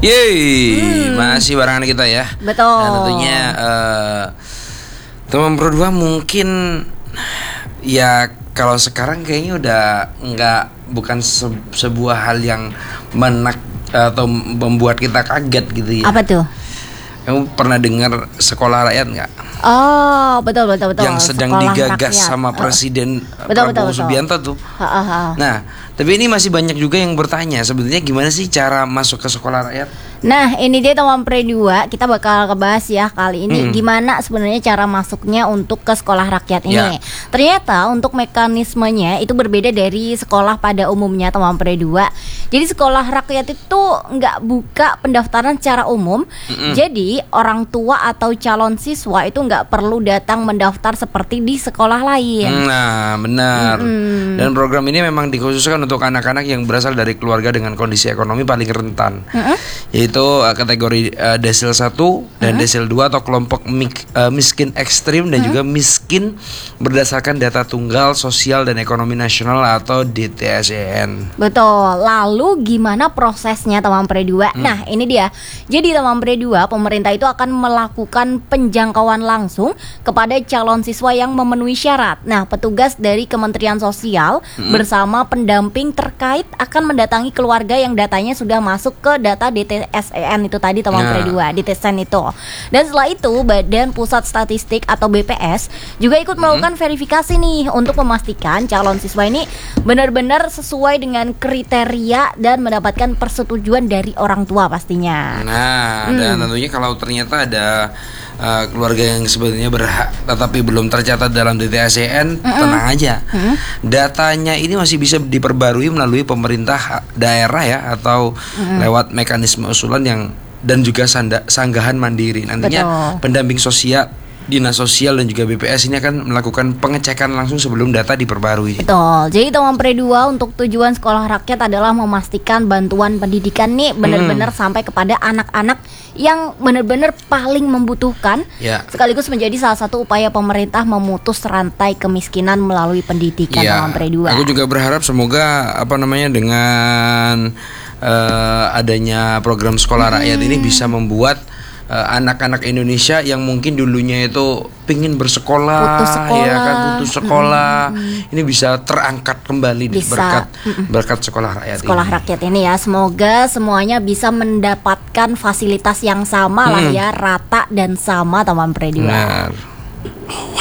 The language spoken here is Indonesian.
Yeay, masih barengan kita ya. Betul. Dan tentunya teman Pro 2 mungkin ya kalau sekarang kayaknya udah bukan sebuah hal yang atau membuat kita kaget gitu ya. Apa tuh? Kamu pernah dengar sekolah rakyat nggak? Oh, betul. Yang sedang Sekolah digagas rakyat. sama Presiden Betul. Prabowo Subianto tuh. Nah, tapi ini masih banyak juga yang bertanya sebetulnya gimana sih cara masuk ke sekolah rakyat? Nah, ini dia teman Pre 2, kita bakal ngebahas ya kali ini gimana sebenarnya cara masuknya untuk ke sekolah rakyat ini. Ya. Ternyata untuk mekanismenya itu berbeda dari sekolah pada umumnya teman Pre 2. Jadi sekolah rakyat itu nggak buka pendaftaran secara umum. Jadi orang tua atau calon siswa itu nggak perlu datang mendaftar seperti di sekolah lain. Nah, benar. Dan program ini memang dikhususkan untuk anak-anak yang berasal dari keluarga dengan kondisi ekonomi paling rentan. Yaitu kategori desil 1 dan desil 2 atau kelompok miskin ekstrim dan juga miskin berdasarkan data tunggal sosial dan ekonomi nasional atau DTSEN. Betul. Lalu gimana prosesnya teman Pre 2? Nah, ini dia. Jadi teman Pre 2, pemerintah itu akan melakukan penjangkauan langsung kepada calon siswa yang memenuhi syarat. Nah, petugas dari Kementerian Sosial bersama pendamping terkait akan mendatangi keluarga yang datanya sudah masuk ke data DTSEN itu tadi teman Pre 2, DTSEN itu. Dan setelah itu Badan Pusat Statistik atau BPS juga ikut melakukan verifikasi nih untuk memastikan calon siswa ini benar-benar sesuai dengan kriteria dan mendapatkan persetujuan dari orang tua pastinya. Nah, dan tentunya kalau ternyata ada keluarga yang sebetulnya berhak tetapi belum tercatat dalam DTSEN, tenang aja. Datanya ini masih bisa diperbarui melalui pemerintah daerah ya atau lewat mekanisme usulan dan juga sanggahan mandiri. Nantinya pendamping sosial, Dinas Sosial dan juga BPS ini akan melakukan pengecekan langsung sebelum data diperbarui. Betul. Jadi teman Pre 2 untuk tujuan sekolah rakyat adalah memastikan bantuan pendidikan nih benar-benar sampai kepada anak-anak yang benar-benar paling membutuhkan. Sekaligus menjadi salah satu upaya pemerintah memutus rantai kemiskinan melalui pendidikan teman Pre 2. Aku juga berharap semoga dengan adanya program sekolah rakyat ini bisa membuat anak-anak Indonesia yang mungkin dulunya itu pingin bersekolah, putus sekolah, ini bisa terangkat kembali berkat sekolah rakyat. Rakyat ini ya, semoga semuanya bisa mendapatkan fasilitas yang sama lah ya, rata dan sama teman Pre 2. Benar.